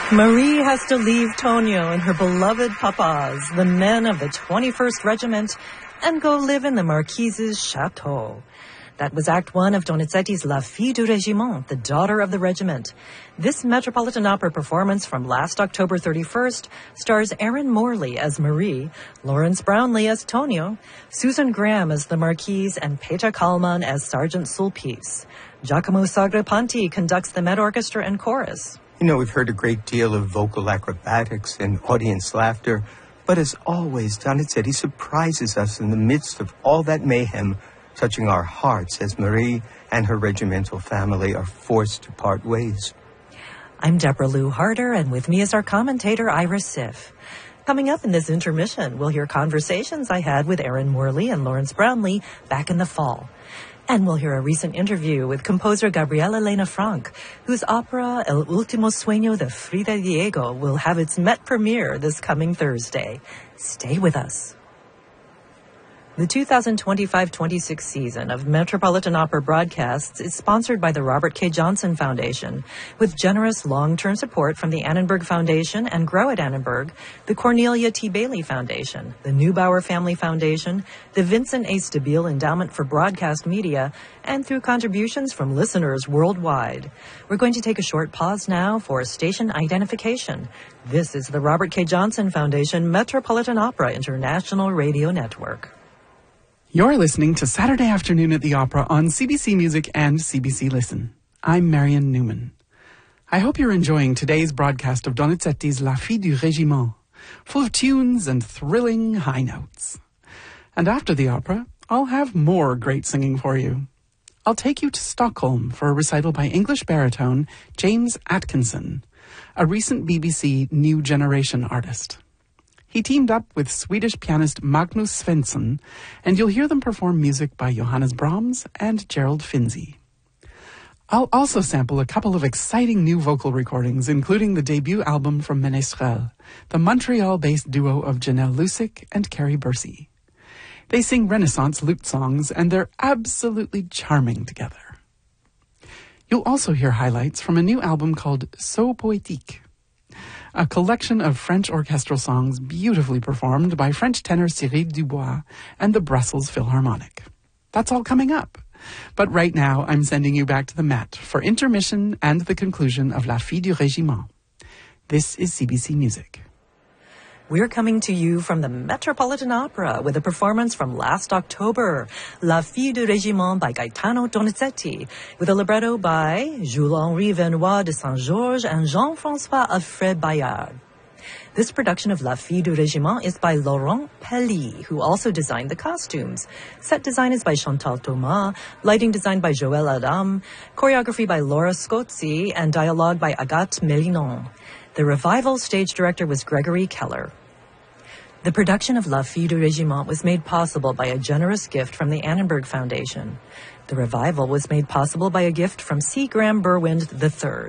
Marie has to leave Tonio and her beloved papas, the men of the 21st Regiment, and go live in the Marquise's chateau. That was Act 1 of Donizetti's La Fille du Régiment, the daughter of the regiment. This Metropolitan Opera performance from last October 31st stars Erin Morley as Marie, Lawrence Brownlee as Tonio, Susan Graham as the Marquise, and Peter Kallman as Sergeant Sulpice. Giacomo Sagrapanti conducts the Met Orchestra and chorus. You know, we've heard a great deal of vocal acrobatics and audience laughter, but as always, Donizetti surprises us in the midst of all that mayhem, touching our hearts as Marie and her regimental family are forced to part ways. I'm Deborah Lou Harder, and with me is our commentator, Ira Siff. Coming up in this intermission, we'll hear conversations I had with Erin Morley and Lawrence Brownlee back in the fall. And we'll hear a recent interview with composer Gabriela Lena Frank, whose opera El Último Sueño de Frida Diego will have its Met premiere this coming Thursday. Stay with us. The 2025-26 season of Metropolitan Opera broadcasts is sponsored by the Robert K. Johnson Foundation, with generous long-term support from the Annenberg Foundation and Grow at Annenberg, the Cornelia T. Bailey Foundation, the Neubauer Family Foundation, the Vincent A. Stabile Endowment for Broadcast Media, and through contributions from listeners worldwide. We're going to take a short pause now for station identification. This is the Robert K. Johnson Foundation Metropolitan Opera International Radio Network. You're listening to Saturday Afternoon at the Opera on CBC Music and CBC Listen. I'm Marion Newman. I hope you're enjoying today's broadcast of Donizetti's La Fille du Régiment, full of tunes and thrilling high notes. And after the opera, I'll have more great singing for you. I'll take you to Stockholm for a recital by English baritone James Atkinson, a recent BBC New Generation artist. He teamed up with Swedish pianist Magnus Svensson, and you'll hear them perform music by Johannes Brahms and Gerald Finzi. I'll also sample a couple of exciting new vocal recordings, including the debut album from Ménestrel, the Montreal-based duo of Janelle Lusick and Carrie Bursey. They sing Renaissance lute songs, and they're absolutely charming together. You'll also hear highlights from a new album called So Poétique, a collection of French orchestral songs beautifully performed by French tenor Cyril Dubois and the Brussels Philharmonic. That's all coming up. But right now, I'm sending you back to the Met for intermission and the conclusion of La Fille du Régiment. This is CBC Music. We're coming to you from the Metropolitan Opera with a performance from last October, La Fille du Régiment by Gaetano Donizetti, with a libretto by Jules-Henri Vernois de Saint-Georges and Jean-François Alfred Bayard. This production of La Fille du Régiment is by Laurent Pelly, who also designed the costumes. Set design is by Chantal Thomas, lighting design by Joël Adam, choreography by Laura Scozzi, and dialogue by Agathe Mélinon. The revival stage director was Gregory Keller. The production of La Fille du Régiment was made possible by a generous gift from the Annenberg Foundation. The revival was made possible by a gift from C. Graham Berwind III.